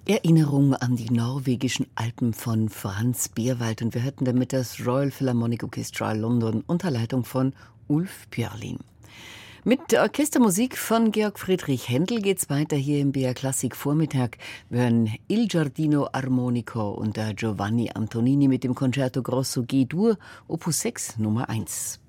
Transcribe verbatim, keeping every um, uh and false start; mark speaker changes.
Speaker 1: Erinnerung an die norwegischen Alpen von Franz Beerwald. Und wir hörten damit das Royal Philharmonic Orchestra London unter Leitung von Ulf Björlin. Mit der Orchestermusik von Georg Friedrich Händel geht's weiter hier im B R Klassik Vormittag. Wir hören Il Giardino Armonico unter Giovanni Antonini mit dem Concerto Grosso G-Dur, Opus sechs, Nummer eins.